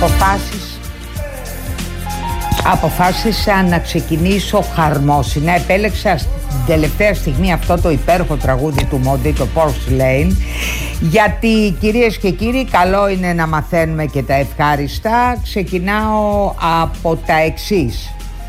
αποφάσισα να ξεκινήσω χαρμόσυνα. Επέλεξα στην τελευταία στιγμή αυτό το υπέροχο τραγούδι του Μόντι, το Porcelain, γιατί κυρίες και κύριοι, καλό είναι να μαθαίνουμε και τα ευχάριστα. Ξεκινάω από τα εξής.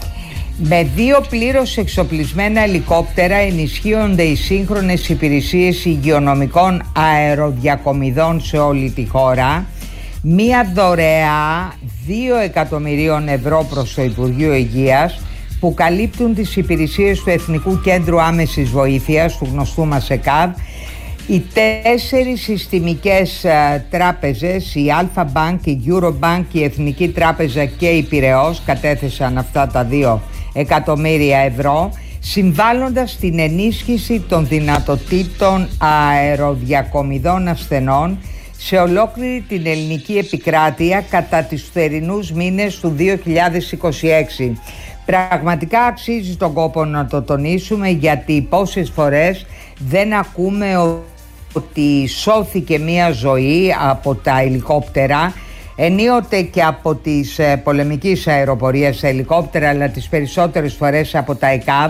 Με 2 πλήρως εξοπλισμένα ελικόπτερα ενισχύονται οι σύγχρονες υπηρεσίες υγειονομικών αεροδιακομιδών σε όλη τη χώρα. Μία δωρεά 2 εκατομμυρίων ευρώ προς το Υπουργείο Υγείας, που καλύπτουν τις υπηρεσίες του Εθνικού Κέντρου Άμεσης Βοήθειας, του γνωστού μας ΕΚΑΒ. Οι 4 συστημικές τράπεζες, η Αλφα Bank, η Eurobank, η Εθνική Τράπεζα και η Πειραιώς, κατέθεσαν αυτά τα 2 εκατομμύρια ευρώ, συμβάλλοντας στην ενίσχυση των δυνατοτήτων αεροδιακομιδών ασθενών σε ολόκληρη την ελληνική επικράτεια κατά τις θερινούς μήνες του 2026. Πραγματικά αξίζει τον κόπο να το τονίσουμε, γιατί πόσες φορές δεν ακούμε ότι σώθηκε μία ζωή από τα ελικόπτερα, ενίοτε και από τις πολεμικής αεροπορίας τα ελικόπτερα, αλλά τις περισσότερες φορές από τα ΕΚΑΒ.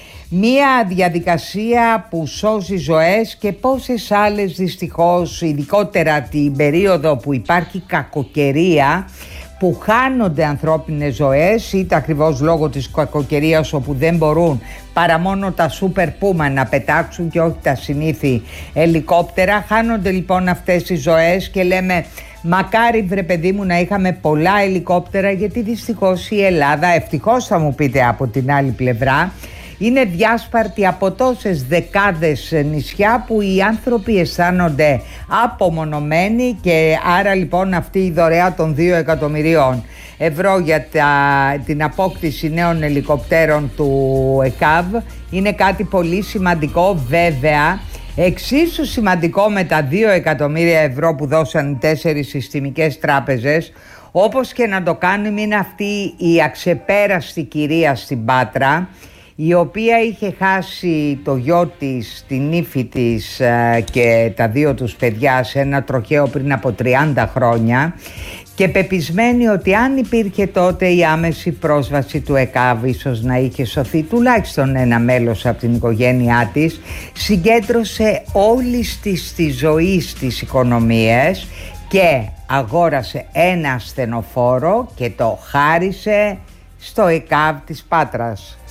Μία διαδικασία που σώζει ζωές, και πόσες άλλες δυστυχώς, ειδικότερα την περίοδο που υπάρχει κακοκαιρία, που χάνονται ανθρώπινες ζωές, είτε ακριβώς λόγω της κακοκαιρίας, όπου δεν μπορούν παρά μόνο τα Super Puma να πετάξουν και όχι τα συνήθη ελικόπτερα. Χάνονται λοιπόν αυτές οι ζωές και λέμε μακάρι, βρε παιδί μου, να είχαμε πολλά ελικόπτερα, γιατί δυστυχώς η Ελλάδα, ευτυχώς θα μου πείτε από την άλλη πλευρά, είναι διάσπαρτη από τόσες δεκάδες νησιά που οι άνθρωποι αισθάνονται απομονωμένοι, και άρα λοιπόν αυτή η δωρεά των 2 εκατομμυρίων ευρώ για την απόκτηση νέων ελικοπτέρων του ΕΚΑΒ είναι κάτι πολύ σημαντικό. Βέβαια, εξίσου σημαντικό με τα 2 εκατομμύρια ευρώ που δώσαν οι 4 συστημικές τράπεζες, όπως και να το κάνουμε, είναι αυτή η αξεπέραστη κυρία στην Πάτρα, η οποία είχε χάσει το γιο της, την ύφη της και τα 2 τους παιδιά σε ένα τροχαίο πριν από 30 χρόνια, και πεπισμένη ότι αν υπήρχε τότε η άμεση πρόσβαση του ΕΚΑΒ, ίσως να είχε σωθεί τουλάχιστον ένα μέλος από την οικογένειά της. Συγκέντρωσε όλης τη ζωή στις οικονομίες και αγόρασε ένα ασθενοφόρο και το χάρισε στο ΕΚΑΒ της Πάτρας.